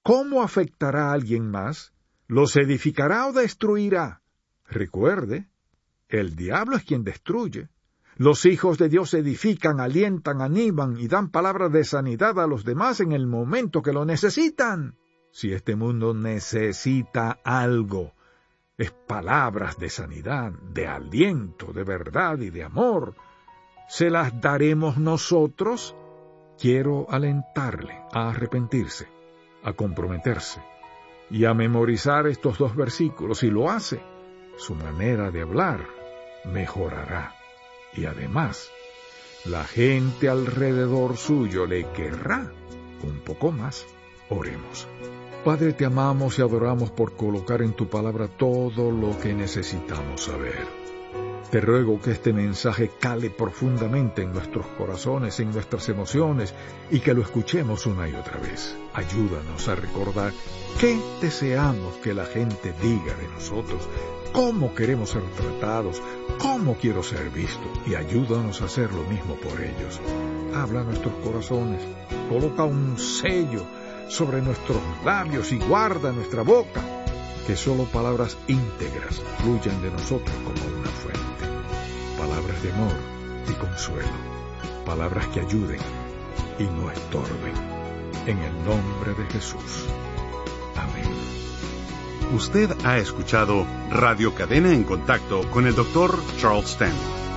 ¿Cómo afectará a alguien más? ¿Los edificará o destruirá? Recuerde, el diablo es quien destruye. Los hijos de Dios edifican, alientan, animan y dan palabras de sanidad a los demás en el momento que lo necesitan. Si este mundo necesita algo, es palabras de sanidad, de aliento, de verdad y de amor. ¿Se las daremos nosotros? Quiero alentarle a arrepentirse, a comprometerse y a memorizar estos 2 versículos. Si lo hace, su manera de hablar mejorará. Y además, la gente alrededor suyo le querrá un poco más. Oremos. Padre, te amamos y adoramos por colocar en tu palabra todo lo que necesitamos saber. Te ruego que este mensaje cale profundamente en nuestros corazones, en nuestras emociones, y que lo escuchemos una y otra vez. Ayúdanos a recordar qué deseamos que la gente diga de nosotros, cómo queremos ser tratados, cómo quiero ser visto, y ayúdanos a hacer lo mismo por ellos. Habla a nuestros corazones, coloca un sello sobre nuestros labios y guarda nuestra boca, que solo palabras íntegras fluyan de nosotros como una fuente. Palabras de amor y consuelo, palabras que ayuden y no estorben. En el nombre de Jesús. Amén. Usted ha escuchado Radio Cadena en Contacto con el Dr. Charles Stanley.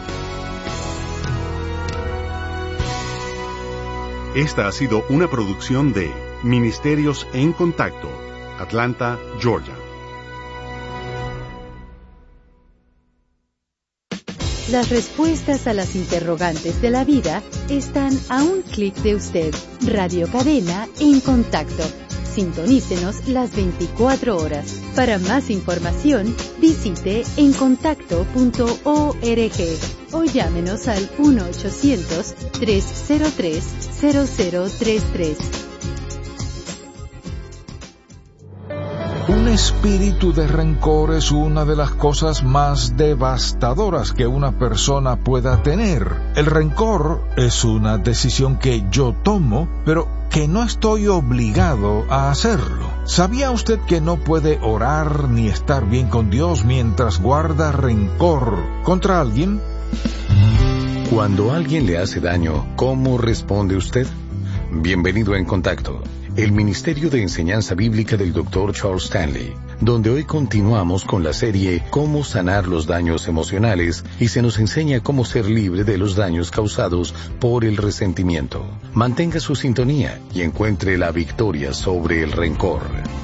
Esta ha sido una producción de Ministerios en Contacto, Atlanta, Georgia. Las respuestas a las interrogantes de la vida están a un clic de usted. Radio Cadena en Contacto. Sintonícenos las 24 horas. Para más información, visite encontacto.org o llámenos al 1-800-303-0033. Un espíritu de rencor es una de las cosas más devastadoras que una persona pueda tener. El rencor es una decisión que yo tomo, pero que no estoy obligado a hacerlo. ¿Sabía usted que no puede orar ni estar bien con Dios mientras guarda rencor contra alguien? Cuando alguien le hace daño, ¿cómo responde usted? Bienvenido a En Contacto, el Ministerio de Enseñanza Bíblica del Dr. Charles Stanley, donde hoy continuamos con la serie Cómo sanar los daños emocionales y se nos enseña cómo ser libre de los daños causados por el resentimiento. Mantenga su sintonía y encuentre la victoria sobre el rencor.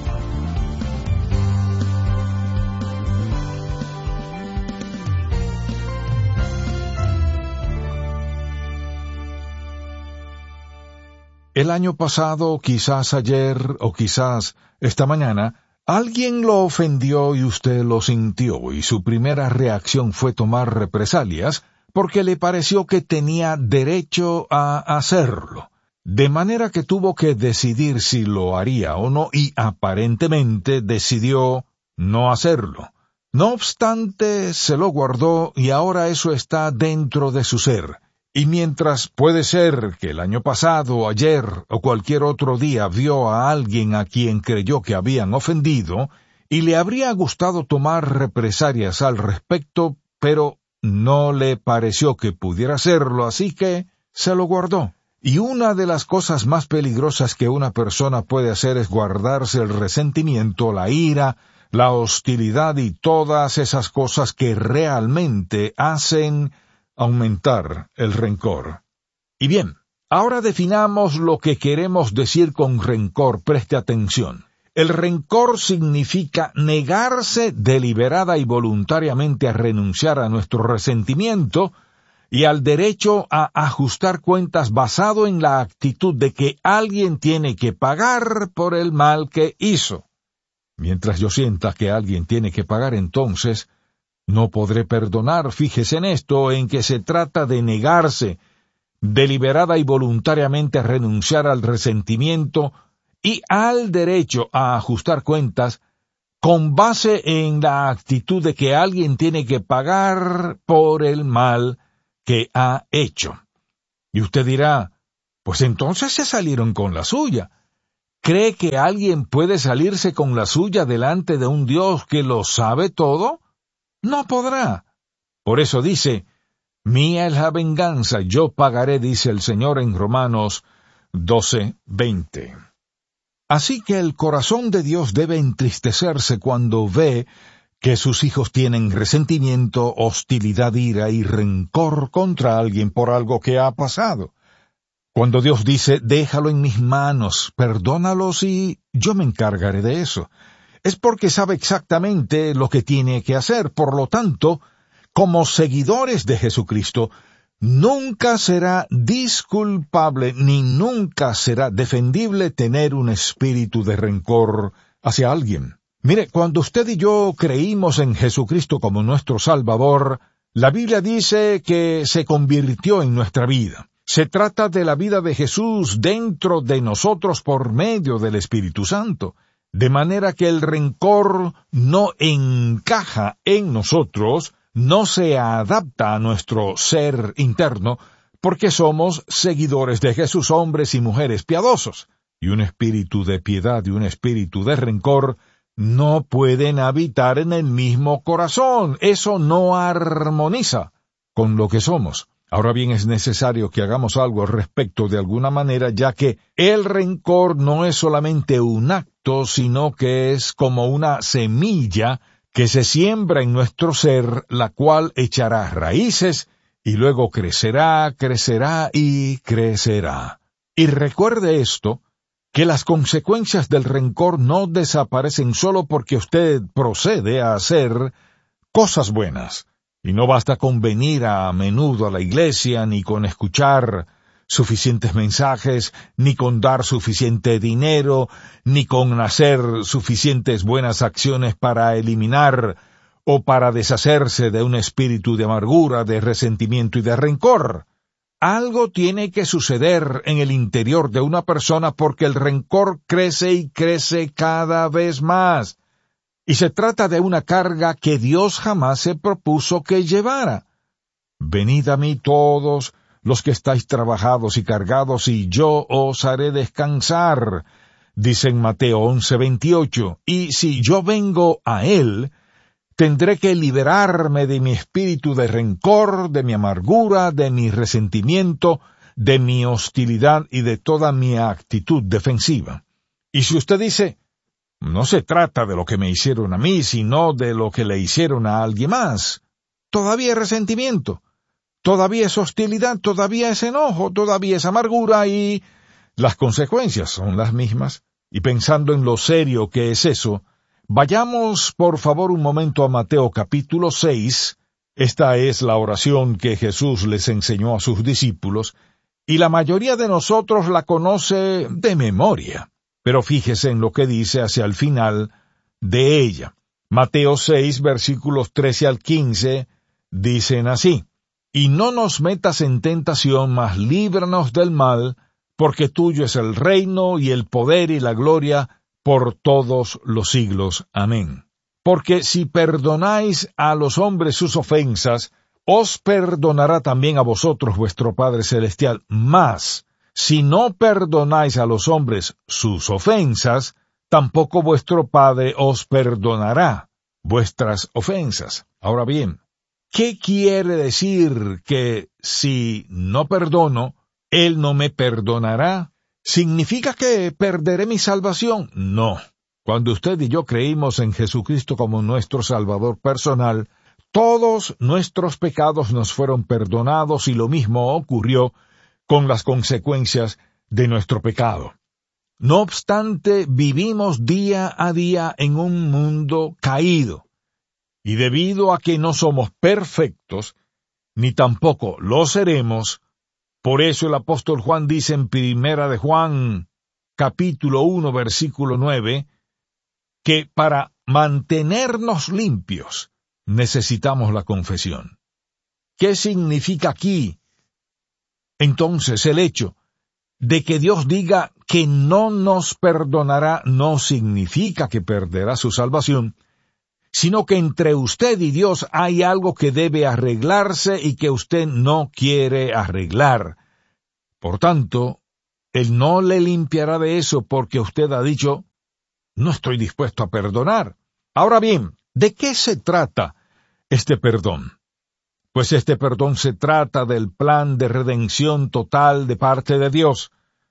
El año pasado, quizás ayer o quizás esta mañana, alguien lo ofendió y usted lo sintió, y su primera reacción fue tomar represalias porque le pareció que tenía derecho a hacerlo. De manera que tuvo que decidir si lo haría o no, y aparentemente decidió no hacerlo. No obstante, se lo guardó y ahora eso está dentro de su ser. Y mientras puede ser que el año pasado, ayer o cualquier otro día vio a alguien a quien creyó que habían ofendido y le habría gustado tomar represalias al respecto, pero no le pareció que pudiera hacerlo, así que se lo guardó. Y una de las cosas más peligrosas que una persona puede hacer es guardarse el resentimiento, la ira, la hostilidad y todas esas cosas que realmente hacen aumentar el rencor. Y bien, ahora definamos lo que queremos decir con rencor. Preste atención. El rencor significa negarse deliberada y voluntariamente a renunciar a nuestro resentimiento y al derecho a ajustar cuentas basado en la actitud de que alguien tiene que pagar por el mal que hizo. Mientras yo sienta que alguien tiene que pagar, entonces no podré perdonar. Fíjese en esto, en que se trata de negarse deliberada y voluntariamente a renunciar al resentimiento y al derecho a ajustar cuentas con base en la actitud de que alguien tiene que pagar por el mal que ha hecho. Y usted dirá, pues entonces se salieron con la suya. ¿Cree que alguien puede salirse con la suya delante de un Dios que lo sabe todo? No podrá. Por eso dice, mía es la venganza, yo pagaré, dice el Señor en Romanos 12:20. Así que el corazón de Dios debe entristecerse cuando ve que sus hijos tienen resentimiento, hostilidad, ira y rencor contra alguien por algo que ha pasado. Cuando Dios dice, déjalo en mis manos, perdónalos y yo me encargaré de eso, es porque sabe exactamente lo que tiene que hacer. Por lo tanto, como seguidores de Jesucristo, nunca será disculpable ni nunca será defendible tener un espíritu de rencor hacia alguien. Mire, cuando usted y yo creímos en Jesucristo como nuestro Salvador, la Biblia dice que se convirtió en nuestra vida. Se trata de la vida de Jesús dentro de nosotros por medio del Espíritu Santo, de manera que el rencor no encaja en nosotros, no se adapta a nuestro ser interno, porque somos seguidores de Jesús, hombres y mujeres piadosos, y un espíritu de piedad y un espíritu de rencor no pueden habitar en el mismo corazón. Eso no armoniza con lo que somos. Ahora bien, es necesario que hagamos algo al respecto de alguna manera, ya que el rencor no es solamente un acto, sino que es como una semilla que se siembra en nuestro ser, la cual echará raíces y luego crecerá, crecerá y crecerá. Y recuerde esto, que las consecuencias del rencor no desaparecen solo porque usted procede a hacer cosas buenas. Y no basta con venir a menudo a la iglesia, ni con escuchar suficientes mensajes, ni con dar suficiente dinero, ni con hacer suficientes buenas acciones para eliminar o para deshacerse de un espíritu de amargura, de resentimiento y de rencor. Algo tiene que suceder en el interior de una persona porque el rencor crece y crece cada vez más. Y se trata de una carga que Dios jamás se propuso que llevara. Venid a mí todos los que estáis trabajados y cargados, y yo os haré descansar, dice en Mateo 11:28. Y si yo vengo a Él, tendré que liberarme de mi espíritu de rencor, de mi amargura, de mi resentimiento, de mi hostilidad y de toda mi actitud defensiva. Y si usted dice, no se trata de lo que me hicieron a mí, sino de lo que le hicieron a alguien más, todavía es resentimiento, todavía es hostilidad, todavía es enojo, todavía es amargura y las consecuencias son las mismas. Y pensando en lo serio que es eso, vayamos por favor un momento a Mateo capítulo 6. Esta es la oración que Jesús les enseñó a sus discípulos, y la mayoría de nosotros la conoce de memoria. Pero fíjese en lo que dice hacia el final de ella. Mateo 6, versículos 13 al 15, dicen así: Y no nos metas en tentación, mas líbranos del mal, porque tuyo es el reino y el poder y la gloria por todos los siglos. Amén. Porque si perdonáis a los hombres sus ofensas, os perdonará también a vosotros vuestro Padre Celestial. Mas, si no perdonáis a los hombres sus ofensas, tampoco vuestro Padre os perdonará vuestras ofensas. Ahora bien, ¿qué quiere decir que si no perdono, Él no me perdonará? ¿Significa que perderé mi salvación? No. Cuando usted y yo creímos en Jesucristo como nuestro Salvador personal, todos nuestros pecados nos fueron perdonados y lo mismo ocurrió con las consecuencias de nuestro pecado. No obstante, vivimos día a día en un mundo caído, y debido a que no somos perfectos, ni tampoco lo seremos, por eso el apóstol Juan dice en Primera de Juan, capítulo 1, versículo 9, que para mantenernos limpios necesitamos la confesión. ¿Qué significa aquí entonces el hecho de que Dios diga que no nos perdonará? No significa que perderá su salvación, sino que entre usted y Dios hay algo que debe arreglarse y que usted no quiere arreglar. Por tanto, Él no le limpiará de eso porque usted ha dicho, no estoy dispuesto a perdonar. Ahora bien, ¿de qué se trata este perdón? Pues este perdón se trata del plan de redención total de parte de Dios.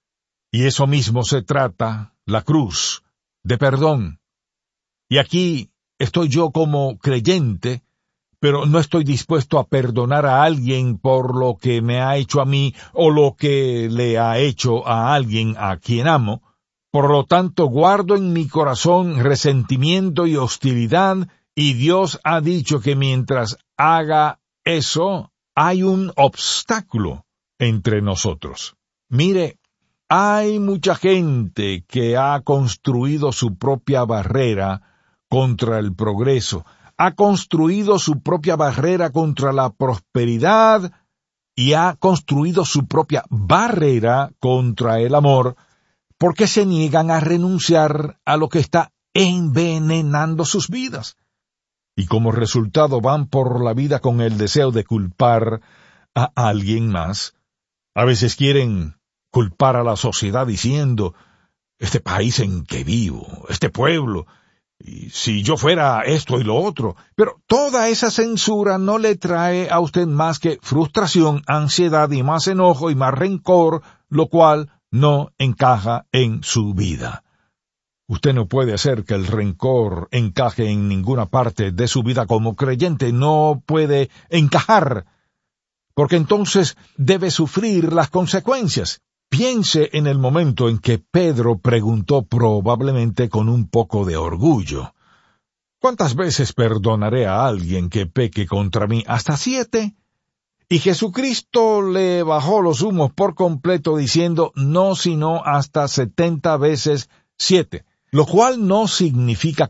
Y eso mismo se trata, la cruz, de perdón. Y aquí estoy yo como creyente, pero no estoy dispuesto a perdonar a alguien por lo que me ha hecho a mí o lo que le ha hecho a alguien a quien amo. Por lo tanto, guardo en mi corazón resentimiento y hostilidad, y Dios ha dicho que mientras haga eso, hay un obstáculo entre nosotros. Mire, hay mucha gente que ha construido su propia barrera contra el progreso, ha construido su propia barrera contra la prosperidad y ha construido su propia barrera contra el amor, porque se niegan a renunciar a lo que está envenenando sus vidas. Y como resultado van por la vida con el deseo de culpar a alguien más. A veces quieren culpar a la sociedad diciendo, este país en que vivo, este pueblo, y si yo fuera esto y lo otro. Pero toda esa censura no le trae a usted más que frustración, ansiedad y más enojo y más rencor, lo cual no encaja en su vida. Usted no puede hacer que el rencor encaje en ninguna parte de su vida como creyente, no puede encajar, porque entonces debe sufrir las consecuencias. Piense en el momento en que Pedro preguntó probablemente con un poco de orgullo, ¿cuántas veces perdonaré a alguien que peque contra mí? ¿Hasta 7? Y Jesucristo le bajó los humos por completo diciendo, no sino hasta 70 veces 7, lo cual no significa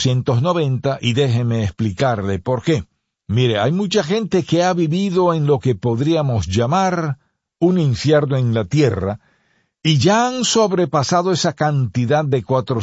490, y déjeme explicarle por qué. Mire, hay mucha gente que ha vivido en lo que podríamos llamar un infierno en la tierra, y ya han sobrepasado esa cantidad de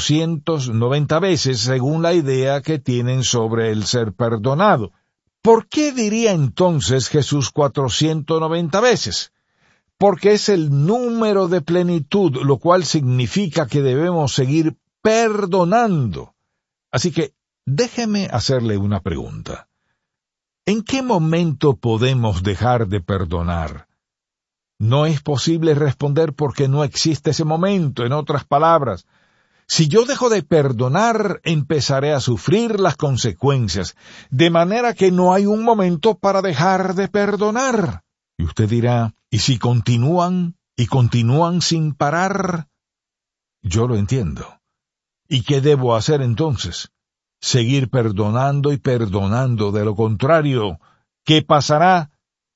490 veces según la idea que tienen sobre el ser perdonado. ¿Por qué diría entonces Jesús 490 veces? Porque es el número de plenitud, lo cual significa que debemos seguir perdonando. Así que déjeme hacerle una pregunta. ¿En qué momento podemos dejar de perdonar? No es posible responder porque no existe ese momento. En otras palabras, si yo dejo de perdonar, empezaré a sufrir las consecuencias, de manera que no hay un momento para dejar de perdonar. Y usted dirá, ¿y si continúan y continúan sin parar? Yo lo entiendo. ¿Y qué debo hacer entonces? Seguir perdonando y perdonando. De lo contrario, ¿qué pasará?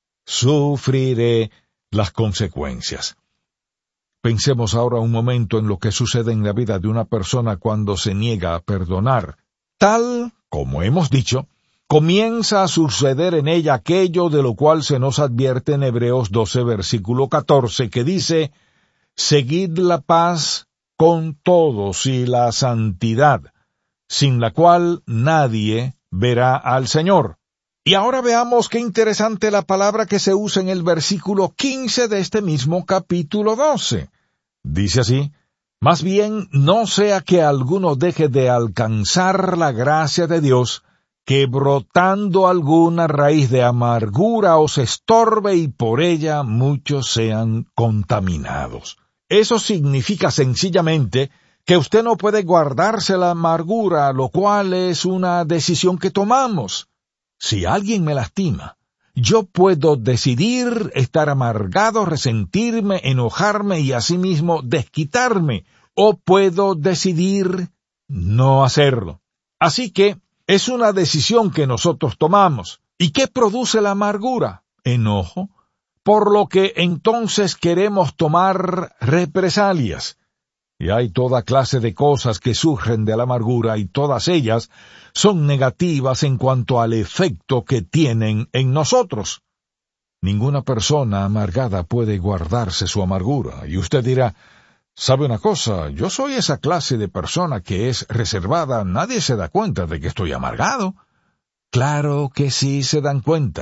Sufriré las consecuencias. Pensemos ahora un momento en lo que sucede en la vida de una persona cuando se niega a perdonar. Tal, como hemos dicho, comienza a suceder en ella aquello de lo cual se nos advierte en Hebreos 12, versículo 14, que dice, «Seguid la paz con todos y la santidad, sin la cual nadie verá al Señor». Y ahora veamos qué interesante la palabra que se usa en el versículo 15 de este mismo capítulo 12. Dice así, «Más bien no sea que alguno deje de alcanzar la gracia de Dios, que brotando alguna raíz de amargura os estorbe y por ella muchos sean contaminados». Eso significa sencillamente que usted no puede guardarse la amargura, lo cual es una decisión que tomamos. Si alguien me lastima, yo puedo decidir estar amargado, resentirme, enojarme y asimismo desquitarme, o puedo decidir no hacerlo. Así que es una decisión que nosotros tomamos. ¿Y qué produce la amargura? Enojo. Por lo que entonces queremos tomar represalias. Y hay toda clase de cosas que surgen de la amargura y todas ellas son negativas en cuanto al efecto que tienen en nosotros. Ninguna persona amargada puede guardarse su amargura. Y usted dirá, ¿sabe una cosa? Yo soy esa clase de persona que es reservada. Nadie se da cuenta de que estoy amargado. Claro que sí se dan cuenta.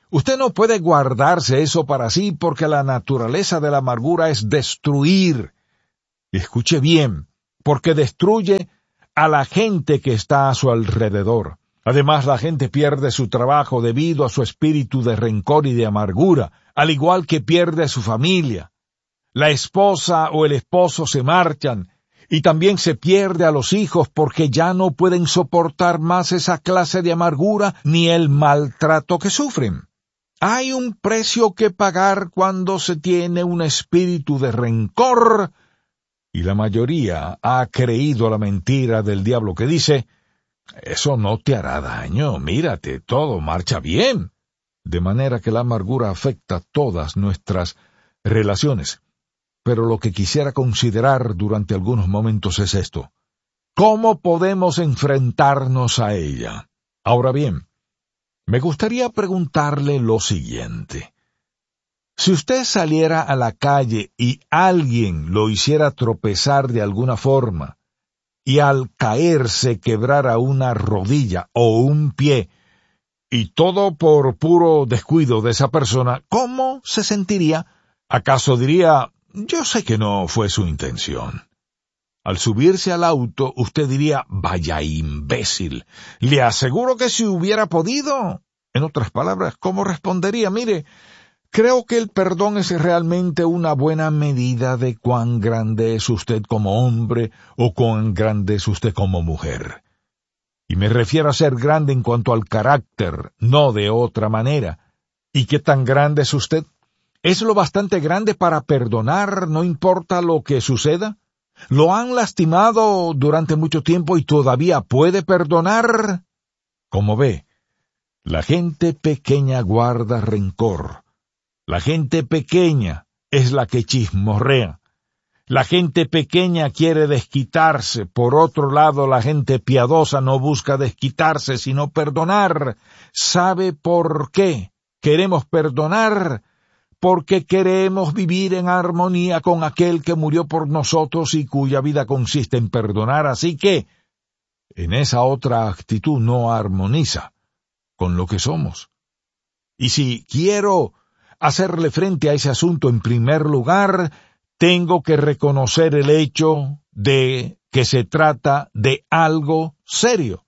Usted no puede guardarse eso para sí porque la naturaleza de la amargura es destruir. Escuche bien, porque destruye a la gente que está a su alrededor. Además, la gente pierde su trabajo debido a su espíritu de rencor y de amargura, al igual que pierde su familia. La esposa o el esposo se marchan, y también se pierde a los hijos porque ya no pueden soportar más esa clase de amargura ni el maltrato que sufren. Hay un precio que pagar cuando se tiene un espíritu de rencor, y la mayoría ha creído la mentira del diablo que dice: eso no te hará daño, mírate, todo marcha bien. De manera que la amargura afecta todas nuestras relaciones. Pero lo que quisiera considerar durante algunos momentos es esto: ¿cómo podemos enfrentarnos a ella? Ahora bien, me gustaría preguntarle lo siguiente. Si usted saliera a la calle y alguien lo hiciera tropezar de alguna forma, y al caerse quebrara una rodilla o un pie, y todo por puro descuido de esa persona, ¿cómo se sentiría? ¿Acaso diría: yo sé que no fue su intención? Al subirse al auto, usted diría: vaya imbécil, le aseguro que si hubiera podido. En otras palabras, ¿cómo respondería? Mire, creo que el perdón es realmente una buena medida de cuán grande es usted como hombre o cuán grande es usted como mujer. Y me refiero a ser grande en cuanto al carácter, no de otra manera. ¿Y qué tan grande es usted? ¿Es lo bastante grande para perdonar, no importa lo que suceda? ¿Lo han lastimado durante mucho tiempo y todavía puede perdonar? Como ve, la gente pequeña guarda rencor. La gente pequeña es la que chismorrea. La gente pequeña quiere desquitarse. Por otro lado, la gente piadosa no busca desquitarse, sino perdonar. ¿Sabe por qué queremos perdonar? Porque queremos vivir en armonía con aquel que murió por nosotros y cuya vida consiste en perdonar. Así que, en esa otra actitud no armoniza con lo que somos. Y si quiero hacerle frente a ese asunto, en primer lugar, tengo que reconocer el hecho de que se trata de algo serio.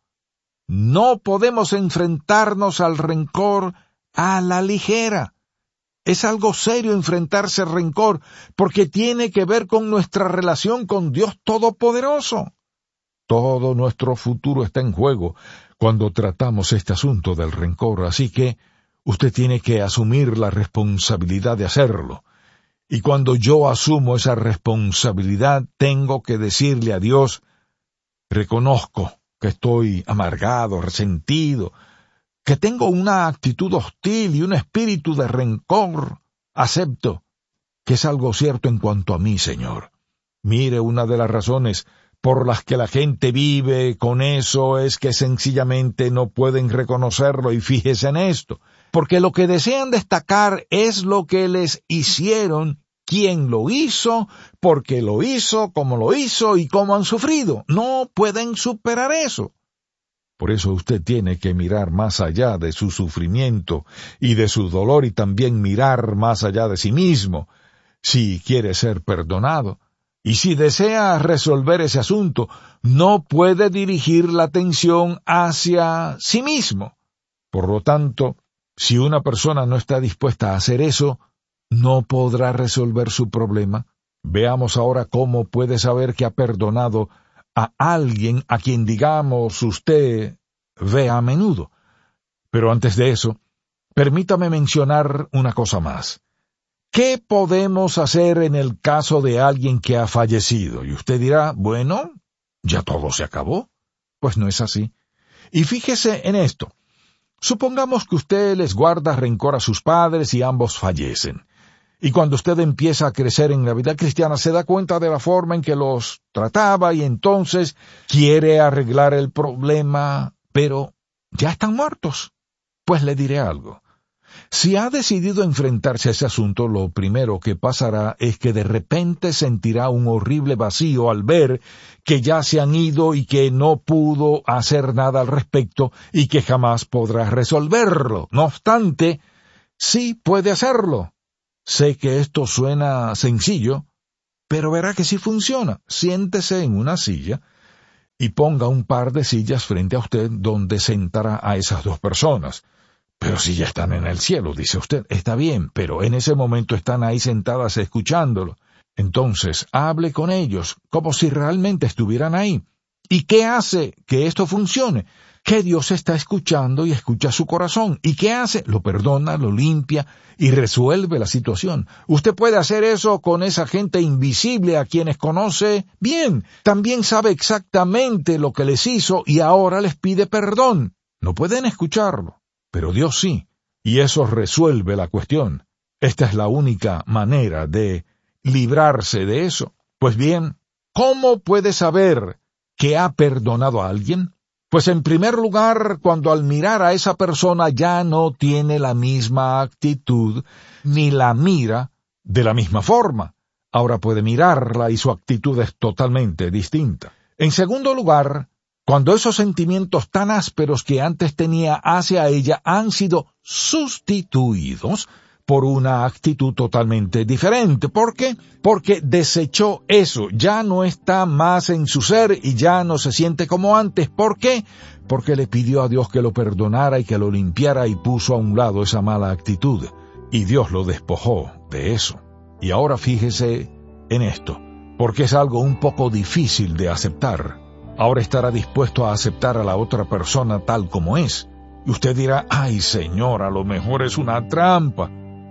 No podemos enfrentarnos al rencor a la ligera. Es algo serio enfrentarse al rencor, porque tiene que ver con nuestra relación con Dios Todopoderoso. Todo nuestro futuro está en juego cuando tratamos este asunto del rencor, así que usted tiene que asumir la responsabilidad de hacerlo. Y cuando yo asumo esa responsabilidad, tengo que decirle a Dios: reconozco que estoy amargado, resentido, que tengo una actitud hostil y un espíritu de rencor. Acepto que es algo cierto en cuanto a mí, Señor. Mire, una de las razones por las que la gente vive con eso es que sencillamente no pueden reconocerlo, y fíjese en esto, porque lo que desean destacar es lo que les hicieron, quién lo hizo, por qué lo hizo, cómo lo hizo y cómo han sufrido. No pueden superar eso. Por eso usted tiene que mirar más allá de su sufrimiento y de su dolor, y también mirar más allá de sí mismo, si quiere ser perdonado. Y si desea resolver ese asunto, no puede dirigir la atención hacia sí mismo. Por lo tanto, si una persona no está dispuesta a hacer eso, no podrá resolver su problema. Veamos ahora cómo puede saber que ha perdonado a alguien a quien, digamos, usted ve a menudo. Pero antes de eso, permítame mencionar una cosa más. ¿Qué podemos hacer en el caso de alguien que ha fallecido? Y usted dirá: bueno, ¿ya todo se acabó? Pues no es así. Y fíjese en esto. Supongamos que usted les guarda rencor a sus padres y ambos fallecen. Y cuando usted empieza a crecer en la vida cristiana, se da cuenta de la forma en que los trataba y entonces quiere arreglar el problema, pero ya están muertos. Pues le diré algo. Si ha decidido enfrentarse a ese asunto, lo primero que pasará es que de repente sentirá un horrible vacío al ver que ya se han ido y que no pudo hacer nada al respecto y que jamás podrá resolverlo. No obstante, Sí puede hacerlo. Sé que esto suena sencillo, pero verá que sí funciona. Siéntese en una silla y ponga un par de sillas frente a usted donde sentará a esas dos personas. Pero si ya están en el cielo, dice usted, está bien, pero en ese momento están ahí sentadas escuchándolo. Entonces, hable con ellos como si realmente estuvieran ahí. ¿Y qué hace que esto funcione? Que Dios está escuchando y escucha su corazón. ¿Y qué hace? Lo perdona, lo limpia y resuelve la situación. Usted puede hacer eso con esa gente invisible a quienes conoce bien. También sabe exactamente lo que les hizo y ahora les pide perdón. No pueden escucharlo, pero Dios sí. Y eso resuelve la cuestión. Esta es la única manera de librarse de eso. Pues bien, ¿cómo puede saber que ha perdonado a alguien? Pues en primer lugar, cuando al mirar a esa persona ya no tiene la misma actitud, ni la mira de la misma forma. Ahora puede mirarla y su actitud es totalmente distinta. En segundo lugar, cuando esos sentimientos tan ásperos que antes tenía hacia ella han sido sustituidos por una actitud totalmente diferente. ¿Por qué? Porque desechó eso, ya no está más en su ser y ya no se siente como antes. ¿Por qué? Porque le pidió a Dios que lo perdonara y que lo limpiara y puso a un lado esa mala actitud. Y Dios lo despojó de eso. Y ahora fíjese en esto, porque es algo un poco difícil de aceptar. Ahora estará dispuesto a aceptar a la otra persona tal como es. Y usted dirá, ay Señor, a lo mejor es una trampa.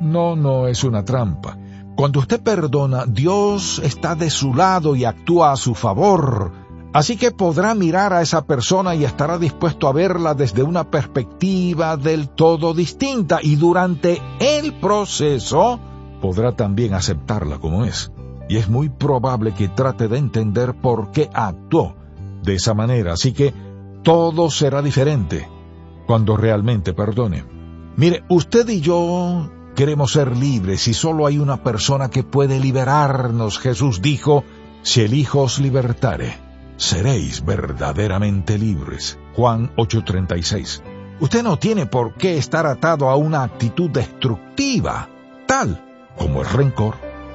No es una trampa. Cuando usted perdona, Dios está de su lado y actúa a su favor. Así que podrá mirar a esa persona y estará dispuesto a verla desde una perspectiva del todo distinta. Y durante el proceso, podrá también aceptarla como es. Y es muy probable que trate de entender por qué actuó de esa manera. Así que todo será diferente cuando realmente perdone. Mire, usted y yo queremos ser libres y solo hay una persona que puede liberarnos. Jesús dijo, si el Hijo os libertare, seréis verdaderamente libres. Juan 8:36. Usted no tiene por qué estar atado a una actitud destructiva, tal como el rencor.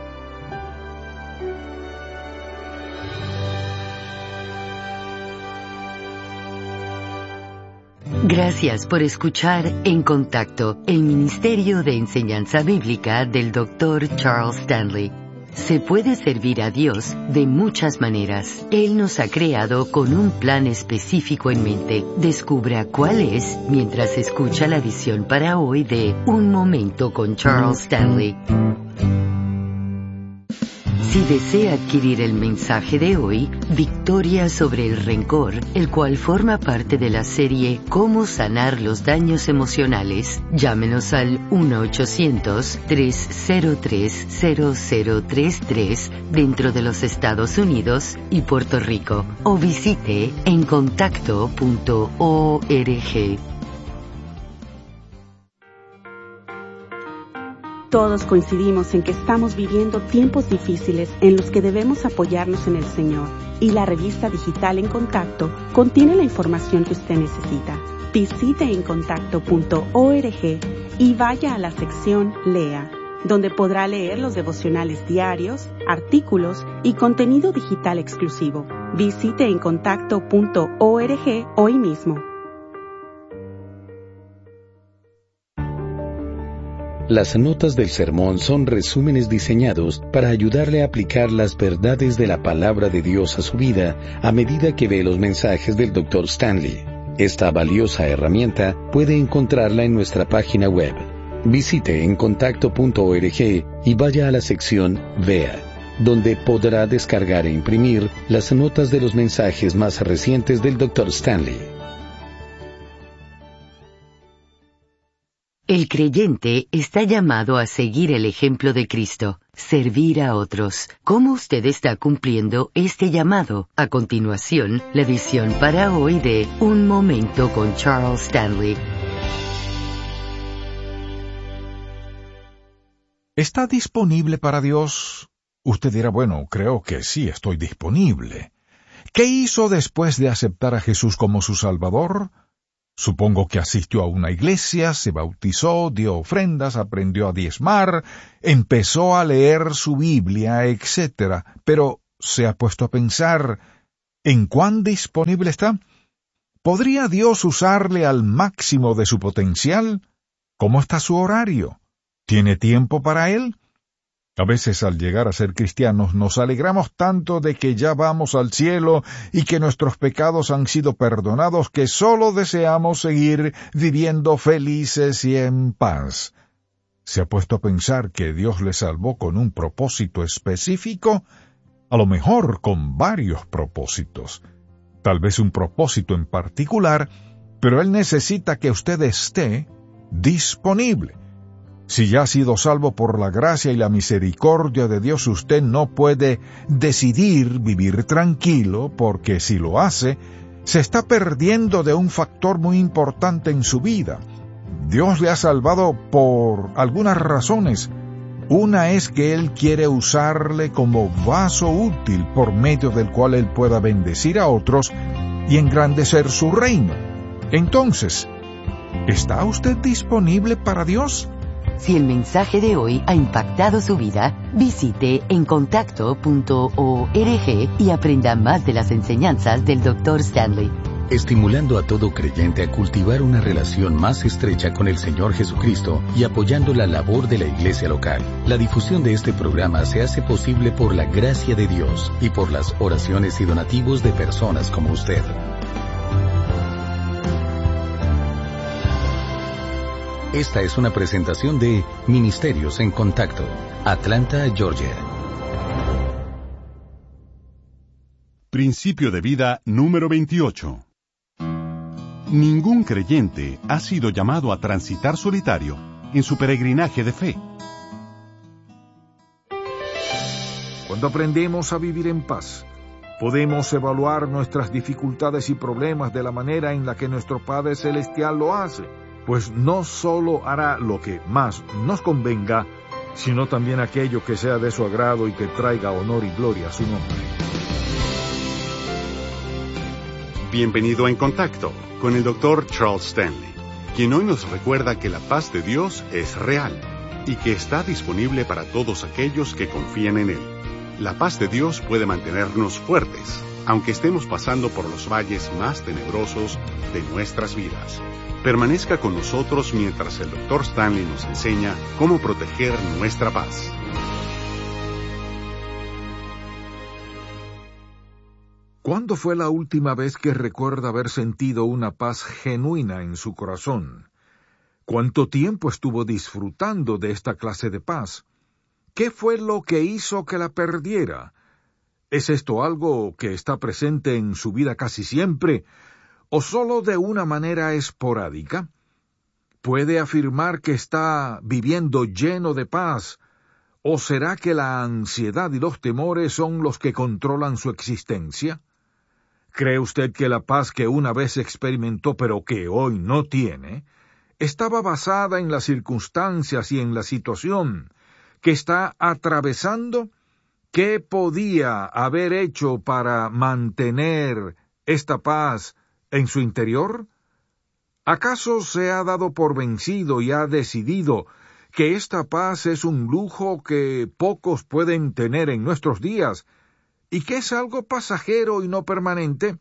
Gracias por escuchar En Contacto, el Ministerio de Enseñanza Bíblica del Dr. Charles Stanley. Se puede servir a Dios de muchas maneras. Él nos ha creado con un plan específico en mente. Descubra cuál es mientras escucha la edición para hoy de Un Momento con Charles Stanley. Si desea adquirir el mensaje de hoy, Victoria sobre el rencor, el cual forma parte de la serie Cómo sanar los daños emocionales, llámenos al 1-800-303-0033 dentro de los Estados Unidos y Puerto Rico, o visite encontacto.org. Todos coincidimos en que estamos viviendo tiempos difíciles en los que debemos apoyarnos en el Señor, y la revista digital En Contacto contiene la información que usted necesita. Visite encontacto.org y vaya a la sección Lea, donde podrá leer los devocionales diarios, artículos y contenido digital exclusivo. Visite encontacto.org hoy mismo. Las notas del sermón son resúmenes diseñados para ayudarle a aplicar las verdades de la palabra de Dios a su vida a medida que ve los mensajes del Dr. Stanley. Esta valiosa herramienta puede encontrarla en nuestra página web. Visite encontacto.org y vaya a la sección Vea, donde podrá descargar e imprimir las notas de los mensajes más recientes del Dr. Stanley. El creyente está llamado a seguir el ejemplo de Cristo, servir a otros. ¿Cómo usted está cumpliendo este llamado? A continuación, la edición para hoy de Un Momento con Charles Stanley. ¿Está disponible para Dios? Usted dirá, bueno, creo que sí, estoy disponible. ¿Qué hizo después de aceptar a Jesús como su Salvador? Supongo que asistió a una iglesia, se bautizó, dio ofrendas, aprendió a diezmar, empezó a leer su Biblia, etc. Pero ¿se ha puesto a pensar en cuán disponible está? ¿Podría Dios usarle al máximo de su potencial? ¿Cómo está su horario? ¿Tiene tiempo para él? A veces al llegar a ser cristianos nos alegramos tanto de que ya vamos al cielo y que nuestros pecados han sido perdonados que solo deseamos seguir viviendo felices y en paz. ¿Se ha puesto a pensar que Dios le salvó con un propósito específico? A lo mejor con varios propósitos. Tal vez un propósito en particular, pero Él necesita que usted esté disponible. Si ya ha sido salvo por la gracia y la misericordia de Dios, usted no puede decidir vivir tranquilo, porque si lo hace, se está perdiendo de un factor muy importante en su vida. Dios le ha salvado por algunas razones. Una es que Él quiere usarle como vaso útil por medio del cual Él pueda bendecir a otros y engrandecer su reino. Entonces, ¿está usted disponible para Dios? Si el mensaje de hoy ha impactado su vida, visite encontacto.org y aprenda más de las enseñanzas del Dr. Stanley. Estimulando a todo creyente a cultivar una relación más estrecha con el Señor Jesucristo y apoyando la labor de la iglesia local. La difusión de este programa se hace posible por la gracia de Dios y por las oraciones y donativos de personas como usted. Esta es una presentación de Ministerios en Contacto, Atlanta, Georgia. Principio de vida número 28. Ningún creyente ha sido llamado a transitar solitario en su peregrinaje de fe. Cuando aprendemos a vivir en paz, podemos evaluar nuestras dificultades y problemas de la manera en la que nuestro Padre Celestial lo hace, pues no solo hará lo que más nos convenga, sino también aquello que sea de su agrado y que traiga honor y gloria a su nombre. Bienvenido a En Contacto con el Dr. Charles Stanley, quien hoy nos recuerda que la paz de Dios es real y que está disponible para todos aquellos que confían en Él. La paz de Dios puede mantenernos fuertes, aunque estemos pasando por los valles más tenebrosos de nuestras vidas. Permanezca con nosotros mientras el Dr. Stanley nos enseña cómo proteger nuestra paz. ¿Cuándo fue la última vez que recuerda haber sentido una paz genuina en su corazón? ¿Cuánto tiempo estuvo disfrutando de esta clase de paz? ¿Qué fue lo que hizo que la perdiera? ¿Es esto algo que está presente en su vida casi siempre, o solo de una manera esporádica? ¿Puede afirmar que está viviendo lleno de paz, o será que la ansiedad y los temores son los que controlan su existencia? ¿Cree usted que la paz que una vez experimentó pero que hoy no tiene, estaba basada en las circunstancias y en la situación que está atravesando? ¿Qué podía haber hecho para mantener esta paz en su interior? ¿Acaso se ha dado por vencido y ha decidido que esta paz es un lujo que pocos pueden tener en nuestros días y que es algo pasajero y no permanente?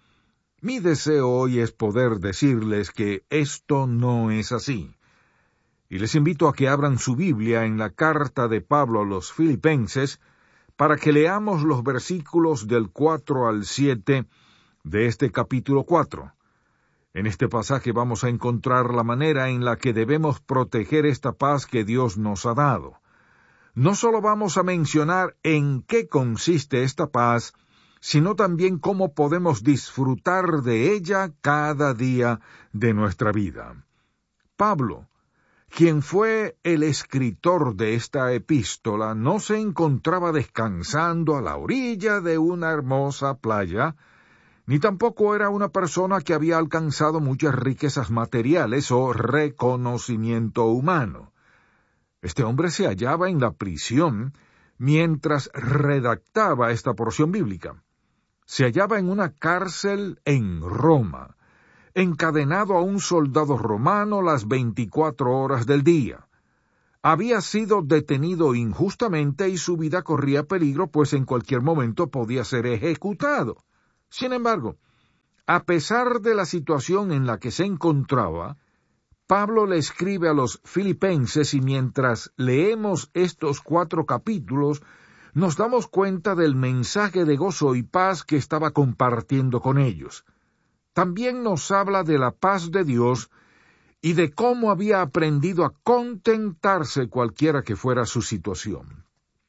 Mi deseo hoy es poder decirles que esto no es así. Y les invito a que abran su Biblia en la carta de Pablo a los Filipenses para que leamos los versículos del 4 al 7 de este capítulo 4. En este pasaje vamos a encontrar la manera en la que debemos proteger esta paz que Dios nos ha dado. No solo vamos a mencionar en qué consiste esta paz, sino también cómo podemos disfrutar de ella cada día de nuestra vida. Pablo, quien fue el escritor de esta epístola, no se encontraba descansando a la orilla de una hermosa playa, ni tampoco era una persona que había alcanzado muchas riquezas materiales o reconocimiento humano. Este hombre se hallaba en la prisión mientras redactaba esta porción bíblica. Se hallaba en una cárcel en Roma, encadenado a un soldado romano las 24 horas del día. Había sido detenido injustamente y su vida corría peligro, pues en cualquier momento podía ser ejecutado. Sin embargo, a pesar de la situación en la que se encontraba, Pablo le escribe a los filipenses y mientras leemos estos 4 capítulos, nos damos cuenta del mensaje de gozo y paz que estaba compartiendo con ellos. También nos habla de la paz de Dios y de cómo había aprendido a contentarse cualquiera que fuera su situación.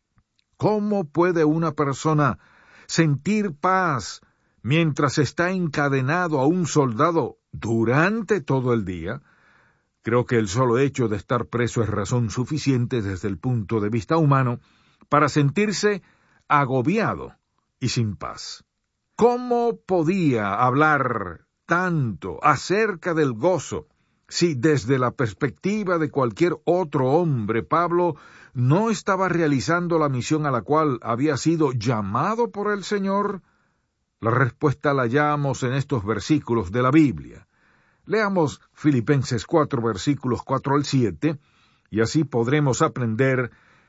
¿Cómo puede una persona sentir paz mientras está encadenado a un soldado durante todo el día? Creo que el solo hecho de estar preso es razón suficiente desde el punto de vista humano para sentirse agobiado y sin paz. ¿Cómo podía hablar tanto acerca del gozo si desde la perspectiva de cualquier otro hombre Pablo no estaba realizando la misión a la cual había sido llamado por el Señor? La respuesta la hallamos en estos versículos de la Biblia. Leamos Filipenses 4, versículos 4 al 7, y así podremos aprender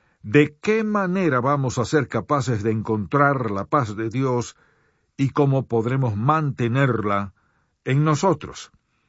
de qué manera vamos a ser capaces de encontrar la paz de Dios y cómo podremos mantenerla en nosotros.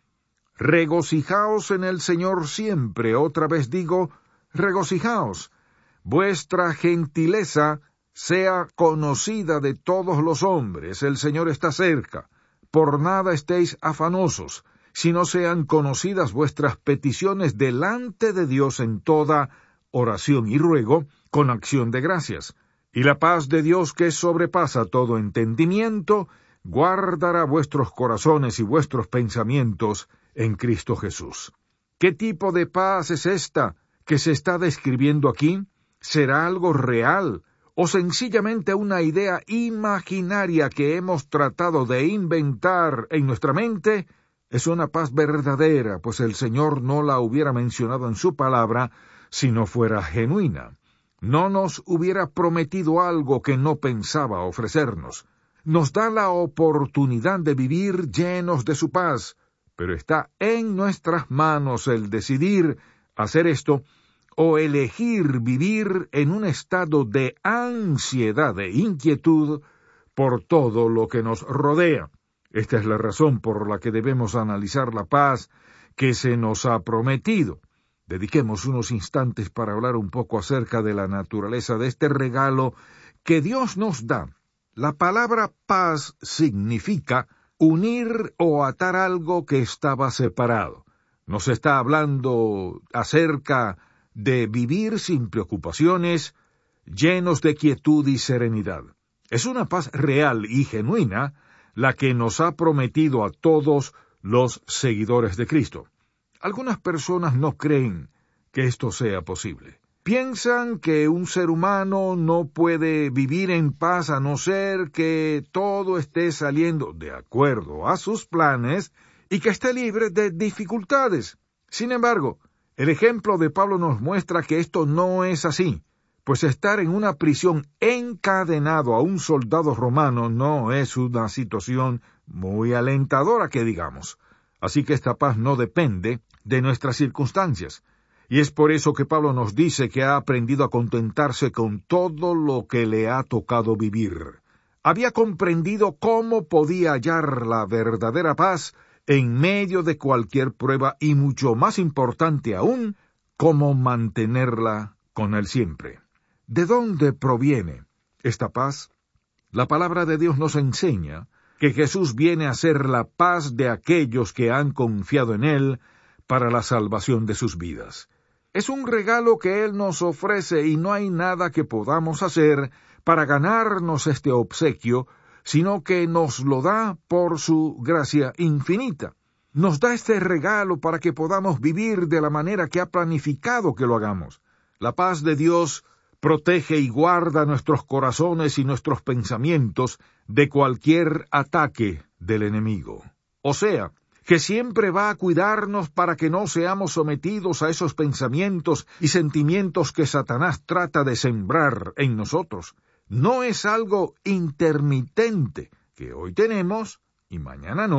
Regocijaos en el Señor siempre, otra vez digo, regocijaos. Vuestra gentileza sea conocida de todos los hombres, el Señor está cerca. Por nada estéis afanosos, sino sean conocidas vuestras peticiones delante de Dios en toda oración y ruego, con acción de gracias. Y la paz de Dios, que sobrepasa todo entendimiento, guardará vuestros corazones y vuestros pensamientos en Cristo Jesús. ¿Qué tipo de paz es esta que se está describiendo aquí? ¿Será algo real o sencillamente una idea imaginaria que hemos tratado de inventar en nuestra mente? Es una paz verdadera, pues el Señor no la hubiera mencionado en su palabra si no fuera genuina. No nos hubiera prometido algo que no pensaba ofrecernos. Nos da la oportunidad de vivir llenos de su paz, pero está en nuestras manos el decidir hacer esto o elegir vivir en un estado de ansiedad e inquietud por todo lo que nos rodea. Esta es la razón por la que debemos analizar la paz que se nos ha prometido. Dediquemos unos instantes para hablar un poco acerca de la naturaleza de este regalo que Dios nos da. La palabra paz significa unir o atar algo que estaba separado. Nos está hablando acerca de vivir sin preocupaciones, llenos de quietud y serenidad. Es una paz real y genuina la que nos ha prometido a todos los seguidores de Cristo. Algunas personas no creen que esto sea posible. Piensan que un ser humano no puede vivir en paz a no ser que todo esté saliendo de acuerdo a sus planes y que esté libre de dificultades. Sin embargo, el ejemplo de Pablo nos muestra que esto no es así, pues estar en una prisión encadenado a un soldado romano no es una situación muy alentadora que digamos. Así que esta paz no depende de nuestras circunstancias. Y es por eso que Pablo nos dice que ha aprendido a contentarse con todo lo que le ha tocado vivir. Había comprendido cómo podía hallar la verdadera paz en medio de cualquier prueba y mucho más importante aún, cómo mantenerla con él siempre. ¿De dónde proviene esta paz? La palabra de Dios nos enseña que Jesús viene a ser la paz de aquellos que han confiado en Él para la salvación de sus vidas. Es un regalo que Él nos ofrece y no hay nada que podamos hacer para ganarnos este obsequio, sino que nos lo da por su gracia infinita. Nos da este regalo para que podamos vivir de la manera que ha planificado que lo hagamos. La paz de Dios protege y guarda nuestros corazones y nuestros pensamientos de cualquier ataque del enemigo. O sea, que siempre va a cuidarnos para que no seamos sometidos a esos pensamientos y sentimientos que Satanás trata de sembrar en nosotros. No es algo intermitente, que hoy tenemos y mañana no,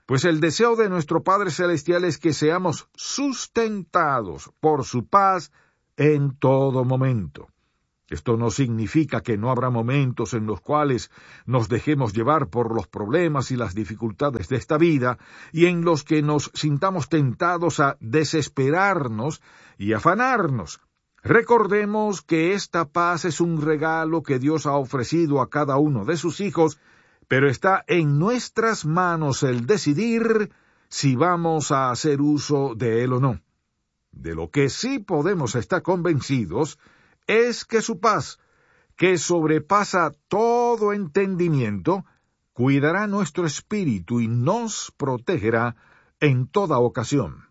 Pues el deseo de nuestro Padre Celestial es que seamos sustentados por su paz en todo momento. Esto no significa que no habrá momentos en los cuales nos dejemos llevar por los problemas y las dificultades de esta vida y en los que nos sintamos tentados a desesperarnos y afanarnos. Recordemos que esta paz es un regalo que Dios ha ofrecido a cada uno de sus hijos, pero está en nuestras manos el decidir si vamos a hacer uso de él o no. De lo que sí podemos estar convencidos es que su paz, que sobrepasa todo entendimiento, cuidará nuestro espíritu y nos protegerá en toda ocasión.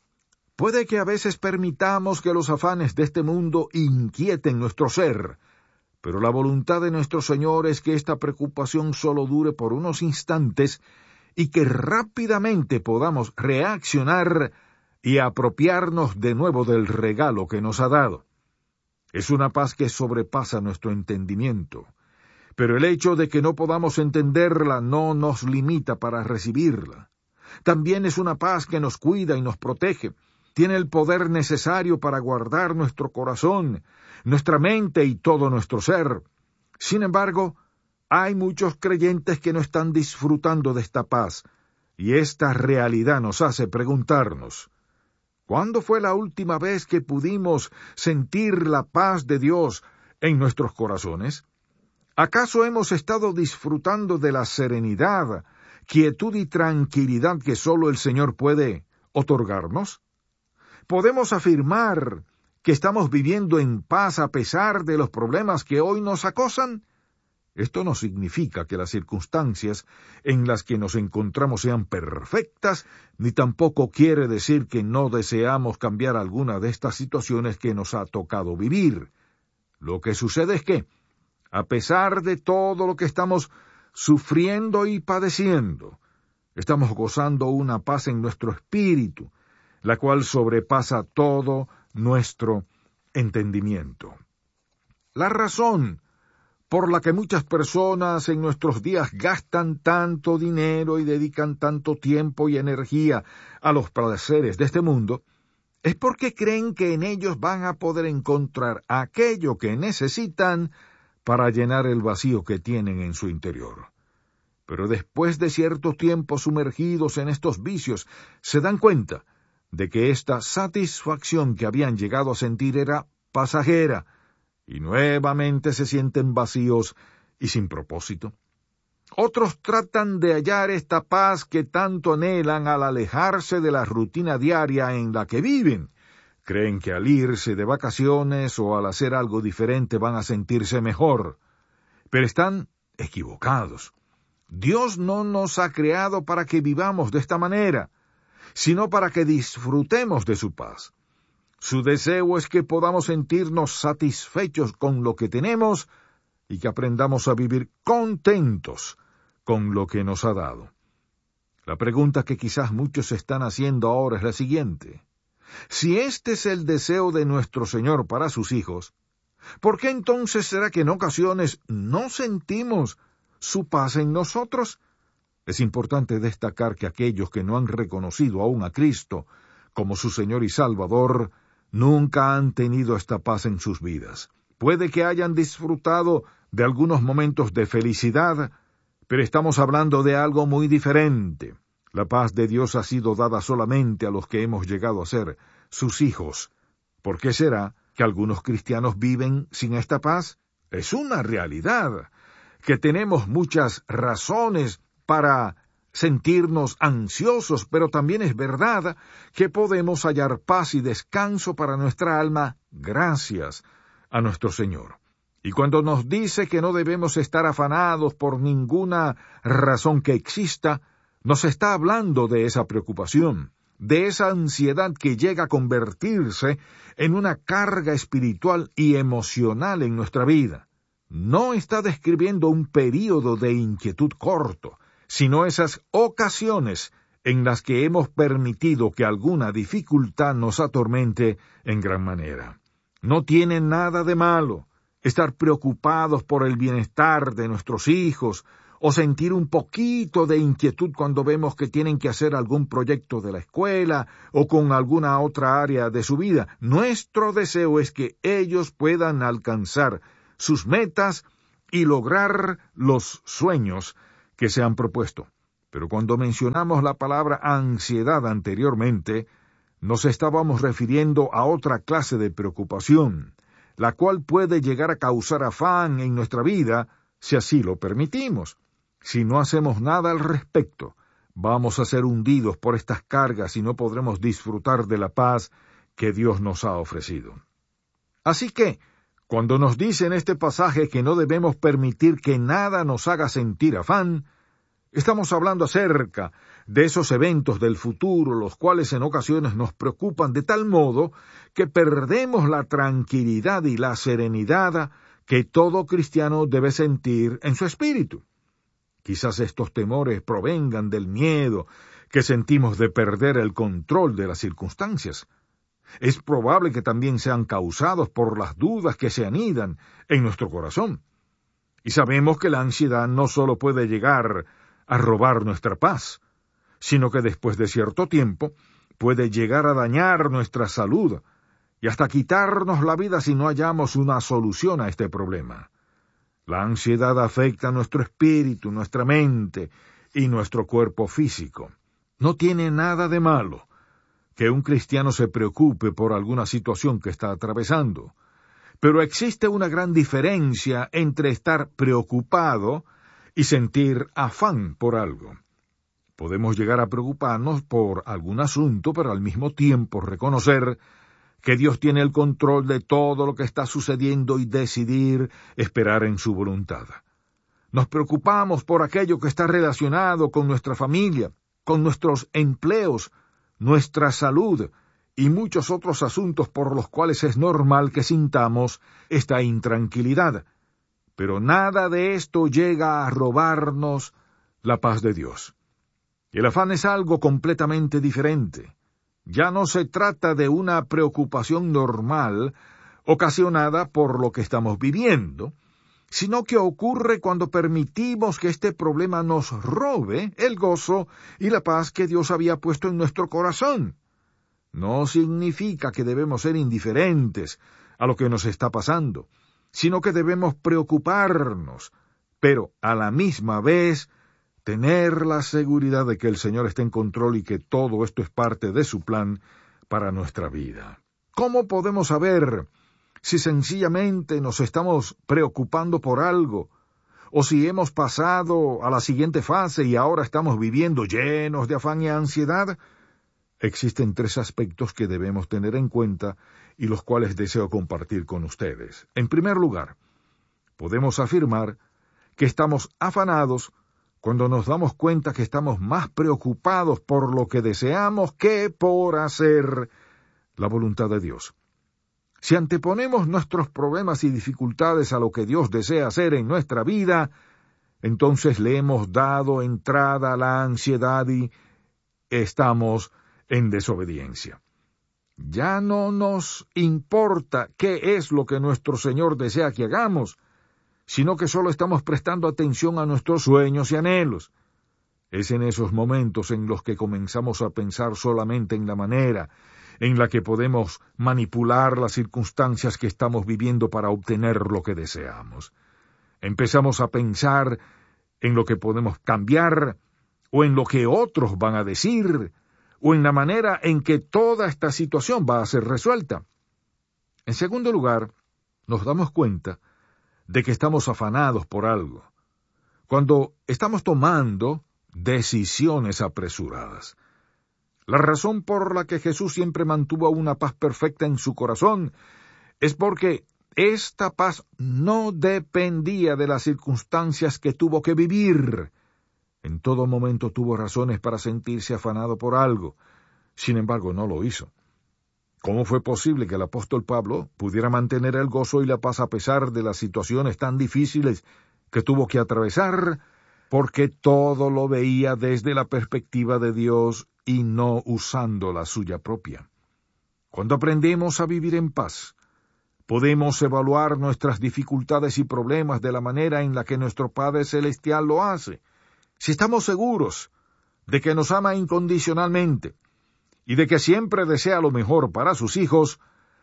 Puede que a veces permitamos que los afanes de este mundo inquieten nuestro ser, pero la voluntad de nuestro Señor es que esta preocupación solo dure por unos instantes y que rápidamente podamos reaccionar y apropiarnos de nuevo del regalo que nos ha dado. Es una paz que sobrepasa nuestro entendimiento, pero el hecho de que no podamos entenderla no nos limita para recibirla. También es una paz que nos cuida y nos protege. Tiene el poder necesario para guardar nuestro corazón, nuestra mente y todo nuestro ser. Sin embargo, hay muchos creyentes que no están disfrutando de esta paz, y esta realidad nos hace preguntarnos: ¿cuándo fue la última vez que pudimos sentir la paz de Dios en nuestros corazones? ¿Acaso hemos estado disfrutando de la serenidad, quietud y tranquilidad que solo el Señor puede otorgarnos? ¿Podemos afirmar que estamos viviendo en paz a pesar de los problemas que hoy nos acosan? Esto no significa que las circunstancias en las que nos encontramos sean perfectas, ni tampoco quiere decir que no deseamos cambiar alguna de estas situaciones que nos ha tocado vivir. Lo que sucede es que, a pesar de todo lo que estamos sufriendo y padeciendo, estamos gozando una paz en nuestro espíritu, la cual sobrepasa todo nuestro entendimiento. La razón por la que muchas personas en nuestros días gastan tanto dinero y dedican tanto tiempo y energía a los placeres de este mundo, es porque creen que en ellos van a poder encontrar aquello que necesitan para llenar el vacío que tienen en su interior. Pero después de cierto tiempo sumergidos en estos vicios, se dan cuenta de que esta satisfacción que habían llegado a sentir era pasajera, y nuevamente se sienten vacíos y sin propósito. Otros tratan de hallar esta paz que tanto anhelan al alejarse de la rutina diaria en la que viven. Creen que al irse de vacaciones o al hacer algo diferente van a sentirse mejor. Pero están equivocados. Dios no nos ha creado para que vivamos de esta manera, sino para que disfrutemos de su paz. Su deseo es que podamos sentirnos satisfechos con lo que tenemos y que aprendamos a vivir contentos con lo que nos ha dado. La pregunta que quizás muchos están haciendo ahora es la siguiente: si este es el deseo de nuestro Señor para sus hijos, ¿por qué entonces será que en ocasiones no sentimos su paz en nosotros? Es importante destacar que aquellos que no han reconocido aún a Cristo como su Señor y Salvador nunca han tenido esta paz en sus vidas. Puede que hayan disfrutado de algunos momentos de felicidad, pero estamos hablando de algo muy diferente. La paz de Dios ha sido dada solamente a los que hemos llegado a ser sus hijos. ¿Por qué será que algunos cristianos viven sin esta paz? Es una realidad que tenemos muchas razones para sentirnos ansiosos, pero también es verdad que podemos hallar paz y descanso para nuestra alma gracias a nuestro Señor. Y cuando nos dice que no debemos estar afanados por ninguna razón que exista, nos está hablando de esa preocupación, de esa ansiedad que llega a convertirse en una carga espiritual y emocional en nuestra vida. No está describiendo un período de inquietud corto, sino esas ocasiones en las que hemos permitido que alguna dificultad nos atormente en gran manera. No tiene nada de malo estar preocupados por el bienestar de nuestros hijos o sentir un poquito de inquietud cuando vemos que tienen que hacer algún proyecto de la escuela o con alguna otra área de su vida. Nuestro deseo es que ellos puedan alcanzar sus metas y lograr los sueños que se han propuesto. Pero cuando mencionamos la palabra ansiedad anteriormente, nos estábamos refiriendo a otra clase de preocupación, la cual puede llegar a causar afán en nuestra vida si así lo permitimos. Si no hacemos nada al respecto, vamos a ser hundidos por estas cargas y no podremos disfrutar de la paz que Dios nos ha ofrecido. Así que, cuando nos dice en este pasaje que no debemos permitir que nada nos haga sentir afán, estamos hablando acerca de esos eventos del futuro, los cuales en ocasiones nos preocupan de tal modo que perdemos la tranquilidad y la serenidad que todo cristiano debe sentir en su espíritu. Quizás estos temores provengan del miedo que sentimos de perder el control de las circunstancias. Es probable que también sean causados por las dudas que se anidan en nuestro corazón. Y sabemos que la ansiedad no solo puede llegar a robar nuestra paz, sino que después de cierto tiempo puede llegar a dañar nuestra salud y hasta quitarnos la vida si no hallamos una solución a este problema. La ansiedad afecta nuestro espíritu, nuestra mente y nuestro cuerpo físico. No tiene nada de malo que un cristiano se preocupe por alguna situación que está atravesando, pero existe una gran diferencia entre estar preocupado y sentir afán por algo. Podemos llegar a preocuparnos por algún asunto, pero al mismo tiempo reconocer que Dios tiene el control de todo lo que está sucediendo y decidir esperar en su voluntad. Nos preocupamos por aquello que está relacionado con nuestra familia, con nuestros empleos, nuestra salud y muchos otros asuntos por los cuales es normal que sintamos esta intranquilidad. Pero nada de esto llega a robarnos la paz de Dios. El afán es algo completamente diferente. Ya no se trata de una preocupación normal ocasionada por lo que estamos viviendo, sino que ocurre cuando permitimos que este problema nos robe el gozo y la paz que Dios había puesto en nuestro corazón. No significa que debemos ser indiferentes a lo que nos está pasando, sino que debemos preocuparnos, pero a la misma vez tener la seguridad de que el Señor está en control y que todo esto es parte de su plan para nuestra vida. ¿Cómo podemos saber si sencillamente nos estamos preocupando por algo, o si hemos pasado a la siguiente fase y ahora estamos viviendo llenos de afán y ansiedad? Existen 3 aspectos que debemos tener en cuenta y los cuales deseo compartir con ustedes. En primer lugar, podemos afirmar que estamos afanados cuando nos damos cuenta que estamos más preocupados por lo que deseamos que por hacer la voluntad de Dios. Si anteponemos nuestros problemas y dificultades a lo que Dios desea hacer en nuestra vida, entonces le hemos dado entrada a la ansiedad y estamos en desobediencia. Ya no nos importa qué es lo que nuestro Señor desea que hagamos, sino que solo estamos prestando atención a nuestros sueños y anhelos. Es en esos momentos en los que comenzamos a pensar solamente en la manera en la que podemos manipular las circunstancias que estamos viviendo para obtener lo que deseamos. Empezamos a pensar en lo que podemos cambiar, o en lo que otros van a decir, o en la manera en que toda esta situación va a ser resuelta. En segundo lugar, nos damos cuenta de que estamos afanados por algo, cuando estamos tomando decisiones apresuradas. La razón por la que Jesús siempre mantuvo una paz perfecta en su corazón es porque esta paz no dependía de las circunstancias que tuvo que vivir. En todo momento tuvo razones para sentirse afanado por algo, sin embargo no lo hizo. ¿Cómo fue posible que el apóstol Pablo pudiera mantener el gozo y la paz a pesar de las situaciones tan difíciles que tuvo que atravesar? Porque todo lo veía desde la perspectiva de Dios y no usando la suya propia. Cuando aprendemos a vivir en paz, Podemos evaluar nuestras dificultades y problemas de la manera en la que nuestro Padre Celestial lo hace. Si estamos seguros de que nos ama incondicionalmente y de que siempre desea lo mejor para sus hijos,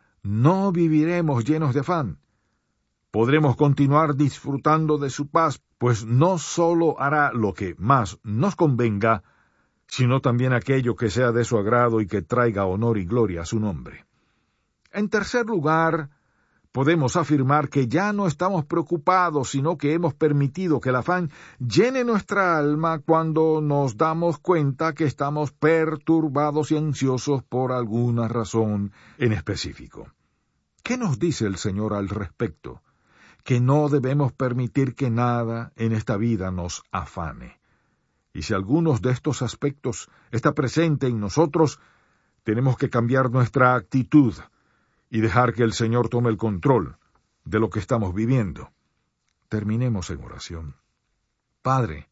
no viviremos llenos de afán. Podremos continuar disfrutando de su paz, pues no solo hará lo que más nos convenga, sino también aquello que sea de su agrado y que traiga honor y gloria a su nombre. En tercer lugar, podemos afirmar que ya no estamos preocupados, sino que hemos permitido que el afán llene nuestra alma cuando nos damos cuenta que estamos perturbados y ansiosos por alguna razón en específico. ¿Qué nos dice el Señor al respecto? Que no debemos permitir que nada en esta vida nos afane. Y si algunos de estos aspectos está presente en nosotros, tenemos que cambiar nuestra actitud y dejar que el Señor tome el control de lo que estamos viviendo. Terminemos en oración. Padre,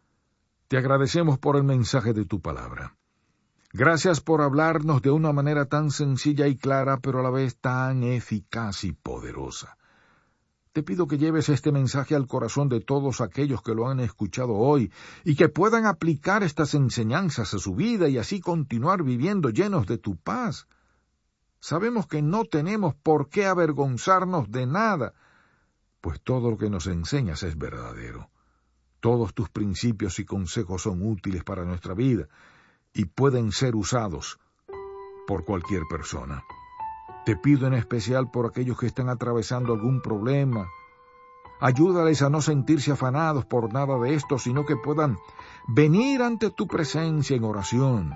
te agradecemos por el mensaje de tu palabra. Gracias por hablarnos de una manera tan sencilla y clara, pero a la vez tan eficaz y poderosa. Te pido que lleves este mensaje al corazón de todos aquellos que lo han escuchado hoy y que puedan aplicar estas enseñanzas a su vida y así continuar viviendo llenos de tu paz. Sabemos que no tenemos por qué avergonzarnos de nada, pues todo lo que nos enseñas es verdadero. Todos tus principios y consejos son útiles para nuestra vida y pueden ser usados por cualquier persona. Te pido en especial por aquellos que están atravesando algún problema. Ayúdales a no sentirse afanados por nada de esto, sino que puedan venir ante tu presencia en oración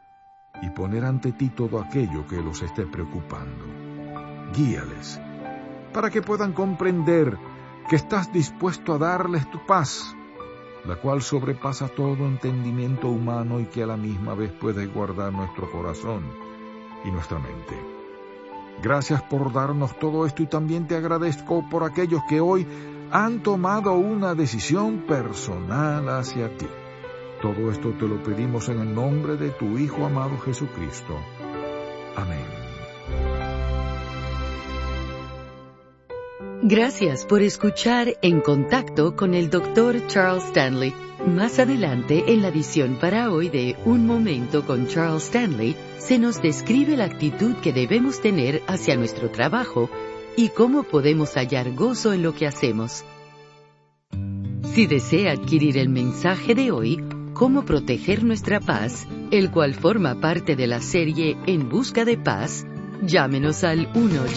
y poner ante ti todo aquello que los esté preocupando. Guíales, para que puedan comprender que estás dispuesto a darles tu paz, la cual sobrepasa todo entendimiento humano y que a la misma vez puede guardar nuestro corazón y nuestra mente. Gracias por darnos todo esto y también te agradezco por aquellos que hoy han tomado una decisión personal hacia ti. Todo esto te lo pedimos en el nombre de tu Hijo amado Jesucristo. Amén. Gracias por escuchar En Contacto con el Dr. Charles Stanley. Más adelante, en la edición para hoy de Un Momento con Charles Stanley, se nos describe la actitud que debemos tener hacia nuestro trabajo y cómo podemos hallar gozo en lo que hacemos. Si desea adquirir el mensaje de hoy, Cómo proteger nuestra paz, el cual forma parte de la serie En Busca de Paz, llámenos al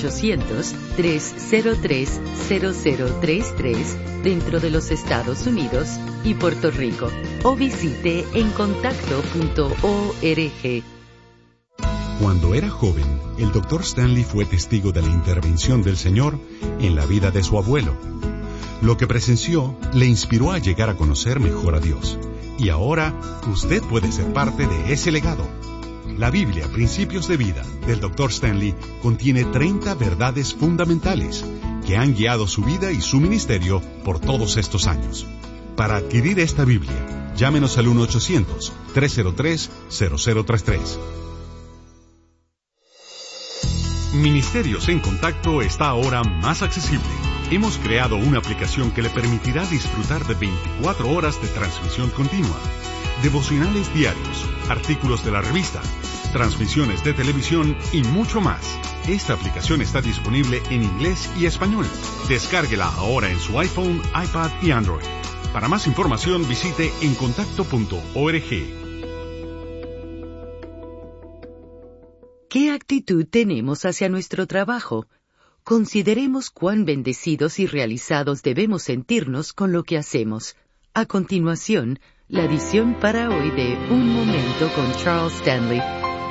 1-800-303-0033 dentro de los Estados Unidos y Puerto Rico, o visite encontacto.org. Cuando era joven, el Dr. Stanley fue testigo de la intervención del Señor en la vida de su abuelo. Lo que presenció le inspiró a llegar a conocer mejor a Dios. Y ahora, usted puede ser parte de ese legado. La Biblia, Principios de Vida, del Dr. Stanley, contiene 30 verdades fundamentales que han guiado su vida y su ministerio por todos estos años. Para adquirir esta Biblia, llámenos al 1-800-303-0033. Ministerios en Contacto está ahora más accesible. Hemos creado una aplicación que le permitirá disfrutar de 24 horas de transmisión continua, devocionales diarios, artículos de la revista, transmisiones de televisión y mucho más. Esta aplicación está disponible en inglés y español. Descárguela ahora en su iPhone, iPad y Android. Para más información visite encontacto.org. ¿Qué actitud tenemos hacia nuestro trabajo? Consideremos cuán bendecidos y realizados debemos sentirnos con lo que hacemos. A continuación, la edición para hoy de Un Momento con Charles Stanley.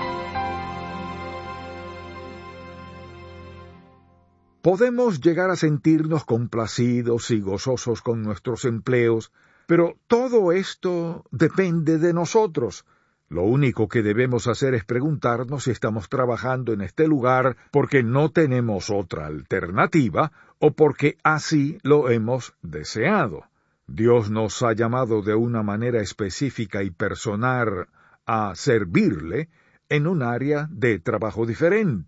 Podemos llegar a sentirnos complacidos y gozosos con nuestros empleos, pero todo esto depende de nosotros. Lo único que debemos hacer es preguntarnos si estamos trabajando en este lugar porque no tenemos otra alternativa o porque así lo hemos deseado. Dios nos ha llamado de una manera específica y personal a servirle en un área de trabajo diferente.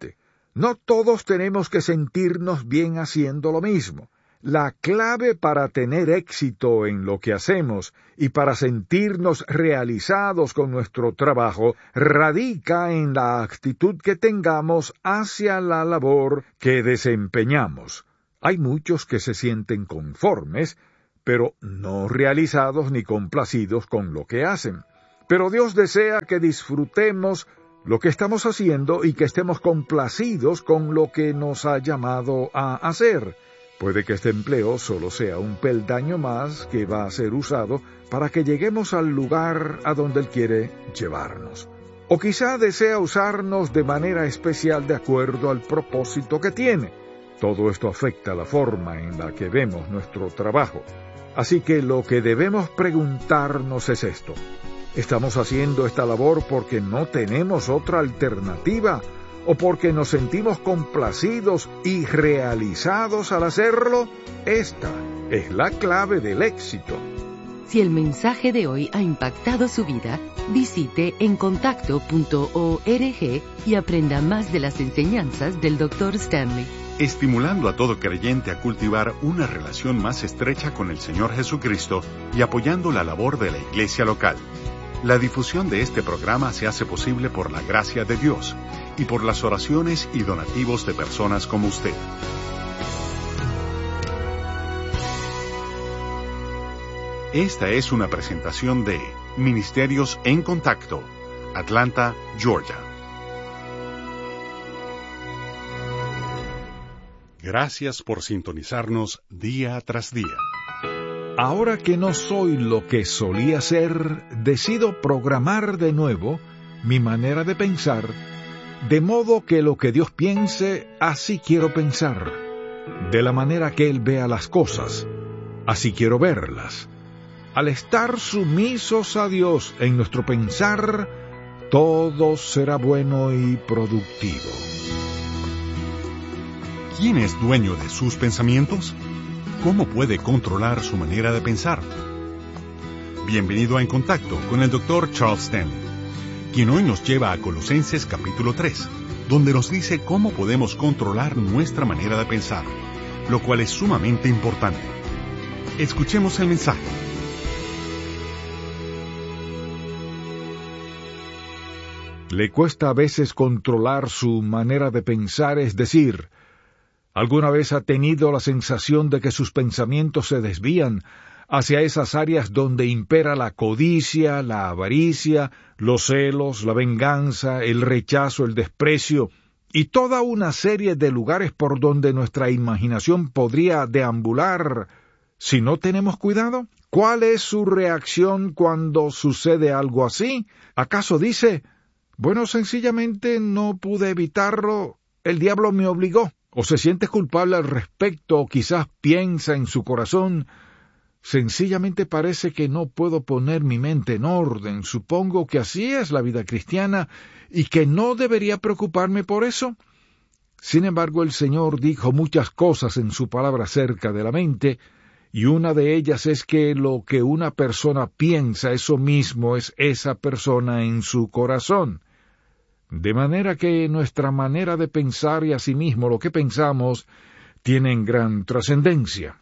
No todos tenemos que sentirnos bien haciendo lo mismo. La clave para tener éxito en lo que hacemos y para sentirnos realizados con nuestro trabajo radica en la actitud que tengamos hacia la labor que desempeñamos. Hay muchos que se sienten conformes, pero no realizados ni complacidos con lo que hacen. Pero Dios desea que disfrutemos lo que estamos haciendo y que estemos complacidos con lo que nos ha llamado a hacer. Puede que este empleo solo sea un peldaño más que va a ser usado para que lleguemos al lugar a donde Él quiere llevarnos. O quizá desea usarnos de manera especial de acuerdo al propósito que tiene. Todo esto afecta la forma en la que vemos nuestro trabajo. Así que lo que debemos preguntarnos es esto: ¿estamos haciendo esta labor porque no tenemos otra alternativa o porque nos sentimos complacidos y realizados al hacerlo? Esta es la clave del éxito. Si el mensaje de hoy ha impactado su vida, visite encontacto.org y aprenda más de las enseñanzas del Dr. Stanley. Estimulando a todo creyente a cultivar una relación más estrecha con el Señor Jesucristo y apoyando la labor de la iglesia local. La difusión de este programa se hace posible por la gracia de Dios y por las oraciones y donativos de personas como usted. Esta es una presentación de Ministerios en Contacto, Atlanta, Georgia. Gracias por sintonizarnos día tras día. Ahora que no soy lo que solía ser, decido programar de nuevo mi manera de pensar, de modo que lo que Dios piense, así quiero pensar. De la manera que Él vea las cosas, así quiero verlas. Al estar sumisos a Dios en nuestro pensar, todo será bueno y productivo. ¿Quién es dueño de sus pensamientos? ¿Cómo puede controlar su manera de pensar? Bienvenido a En Contacto con el Dr. Charles Stanley, quien hoy nos lleva a Colosenses capítulo 3, donde nos dice cómo podemos controlar nuestra manera de pensar, lo cual es sumamente importante. Escuchemos el mensaje. Le cuesta a veces controlar su manera de pensar, es decir, ¿alguna vez ha tenido la sensación de que sus pensamientos se desvían hacia esas áreas donde impera la codicia, la avaricia, los celos, la venganza, el rechazo, el desprecio y toda una serie de lugares por donde nuestra imaginación podría deambular si no tenemos cuidado? ¿Cuál es su reacción cuando sucede algo así? ¿Acaso dice, bueno, sencillamente no pude evitarlo, el diablo me obligó? ¿O se siente culpable al respecto, o quizás piensa en su corazón, sencillamente parece que no puedo poner mi mente en orden, supongo que así es la vida cristiana, y que no debería preocuparme por eso? Sin embargo, el Señor dijo muchas cosas en su palabra acerca de la mente, y una de ellas es que lo que una persona piensa, eso mismo es esa persona en su corazón. De manera que nuestra manera de pensar y asimismo lo que pensamos tienen gran trascendencia.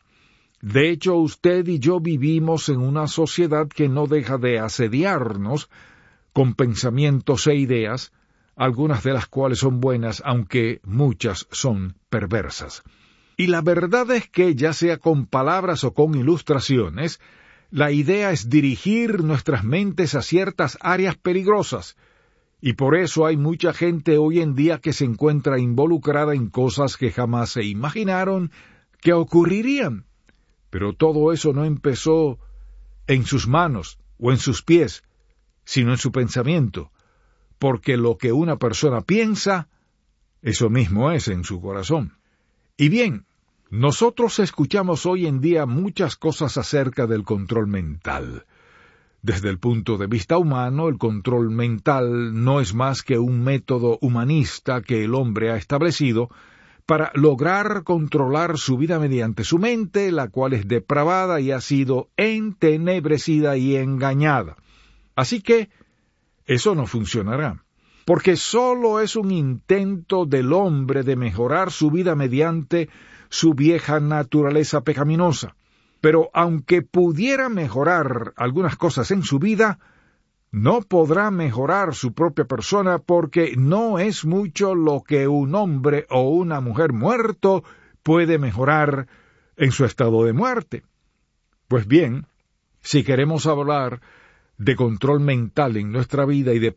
De hecho, usted y yo vivimos en una sociedad que no deja de asediarnos con pensamientos e ideas, algunas de las cuales son buenas, aunque muchas son perversas. Y la verdad es que, ya sea con palabras o con ilustraciones, la idea es dirigir nuestras mentes a ciertas áreas peligrosas, y por eso hay mucha gente hoy en día que se encuentra involucrada en cosas que jamás se imaginaron que ocurrirían. Pero todo eso no empezó en sus manos o en sus pies, sino en su pensamiento, porque lo que una persona piensa, eso mismo es en su corazón. Y bien, nosotros escuchamos hoy en día muchas cosas acerca del control mental. Desde el punto de vista humano, el control mental no es más que un método humanista que el hombre ha establecido para lograr controlar su vida mediante su mente, la cual es depravada y ha sido entenebrecida y engañada. Así que eso no funcionará. porque solo es un intento del hombre de mejorar su vida mediante su vieja naturaleza pecaminosa. Pero aunque pudiera mejorar algunas cosas en su vida, no podrá mejorar su propia persona porque no es mucho lo que un hombre o una mujer muerto puede mejorar en su estado de muerte. Pues bien, si queremos hablar de control mental en nuestra vida y de